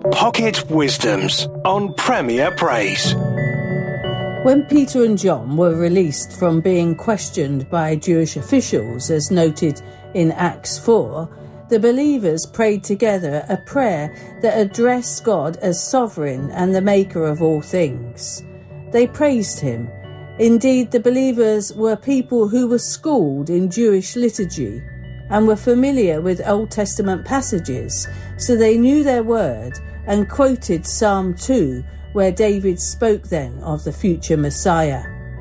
Pocket Wisdoms on Premier Praise. When Peter and John were released from being questioned by Jewish officials, as noted in Acts 4, the believers prayed together a prayer that addressed God as sovereign and the maker of all things. They praised him. Indeed, the believers were people who were schooled in Jewish liturgy and were familiar with Old Testament passages, so they knew their word and quoted Psalm 2, where David spoke then of the future Messiah.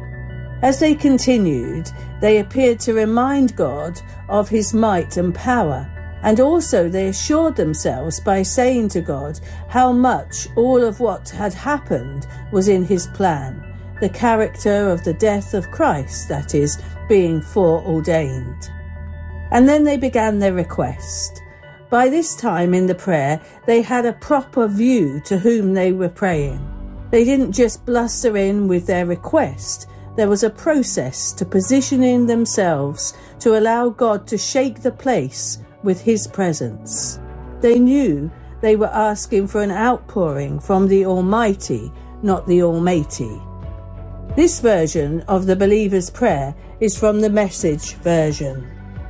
As they continued, they appeared to remind God of his might and power, and also they assured themselves by saying to God how much all of what had happened was in his plan, the character of the death of Christ, that is, being foreordained. And then they began their request. By this time in the prayer, they had a proper view to whom they were praying. They didn't just bluster in with their request. There was a process to positioning themselves to allow God to shake the place with his presence. They knew they were asking for an outpouring from the Almighty, not the Almighty. This version of the believer's prayer is from the Message version.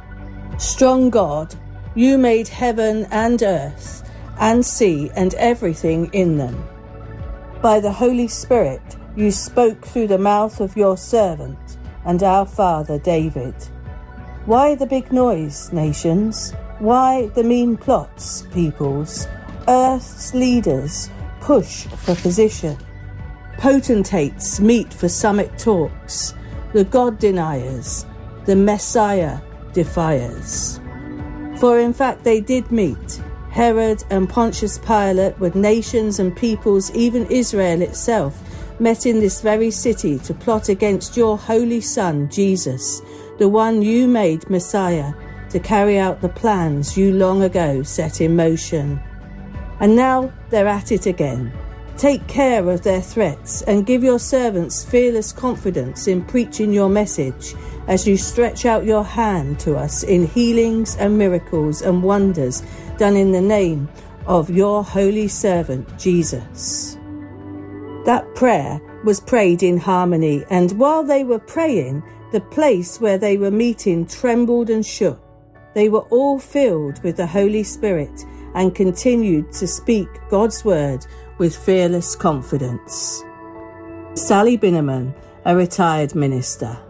Strong God, you made heaven and earth and sea and everything in them. By the Holy Spirit, you spoke through the mouth of your servant and our father David. Why the big noise, nations? Why the mean plots, peoples? Earth's leaders push for position. Potentates meet for summit talks. The God deniers, the Messiah defiers. For in fact they did meet. Herod and Pontius Pilate, with nations and peoples, even Israel itself, met in this very city to plot against your holy Son, Jesus, the one you made Messiah, to carry out the plans you long ago set in motion. And now they're at it again. Take care of their threats and give your servants fearless confidence in preaching your message as you stretch out your hand to us in healings and miracles and wonders done in the name of your holy servant Jesus. That prayer was prayed in harmony, and while they were praying, the place where they were meeting trembled and shook. They were all filled with the Holy Spirit and continued to speak God's word with fearless confidence. Sally Binneman, a retired minister.